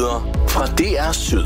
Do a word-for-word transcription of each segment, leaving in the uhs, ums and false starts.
Nyheder fra D R Syd.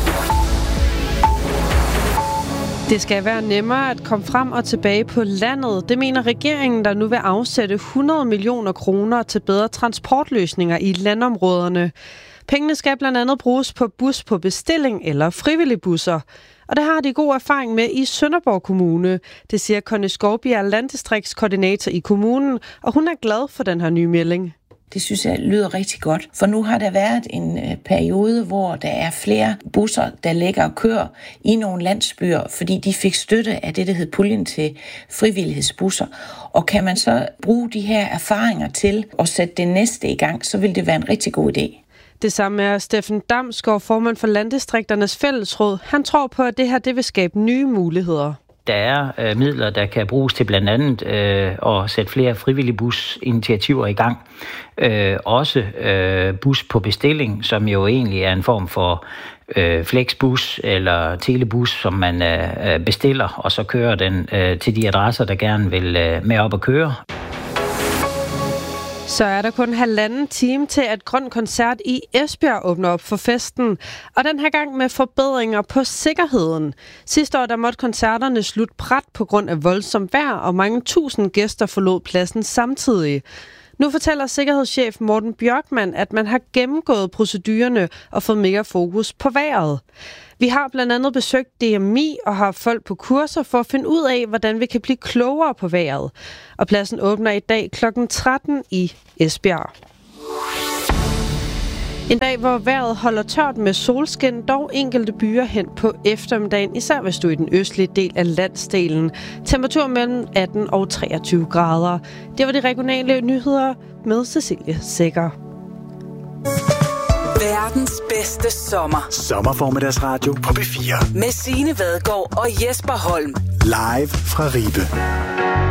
Det skal være nemmere at komme frem og tilbage på landet. Det mener regeringen, der nu vil afsætte hundrede millioner kroner til bedre transportløsninger i landområderne. Pengene skal blandt andet bruges på bus på bestilling eller frivillige busser. Og det har de god erfaring med i Sønderborg Kommune. Det siger Conny Skovbjerg, landdistriktskoordinator i kommunen, og hun er glad for den her nye melding. Det synes jeg lyder rigtig godt, for nu har der været en øh, periode, hvor der er flere busser, der ligger og kører i nogle landsbyer, fordi de fik støtte af det, der hed puljen til frivillighedsbusser. Og kan man så bruge de her erfaringer til at sætte det næste i gang, så vil det være en rigtig god idé. Det samme er Steffen Damsgaard, formand for Landdistrikternes Fællesråd. Han tror på, at det her det vil skabe nye muligheder. Der er øh, midler, der kan bruges til blandt andet øh, at sætte flere frivillige businitiativer i gang. Øh, også øh, bus på bestilling, som jo egentlig er en form for øh, flexbus eller telebus, som man øh, bestiller, og så kører den øh, til de adresser, der gerne vil øh, med op at køre. Så er der kun halvanden time til, at Grøn Koncert i Esbjerg åbner op for festen. Og den her gang med forbedringer på sikkerheden. Sidste år der måtte koncerterne slutte brat på grund af voldsomt vejr, og mange tusind gæster forlod pladsen samtidig. Nu fortæller sikkerhedschef Morten Bjørkman, at man har gennemgået procedurerne og fået mere fokus på vejret. Vi har blandt andet besøgt D M I og har folk på kurser for at finde ud af, hvordan vi kan blive klogere på vejret. Og pladsen åbner i dag klokken tretten i Esbjerg. En dag, hvor vejret holder tørt med solskin, dog enkelte byer hen på eftermiddagen, især hvis du er i den østlige del af landsdelen. Temperatur mellem atten og treogtyve grader. Det var de regionale nyheder med Cecilie Sækker. Verdens bedste sommer. Sommerformiddagsradio på B fire. Med Signe Vadgaard og Jesper Holm. Live fra Ribe.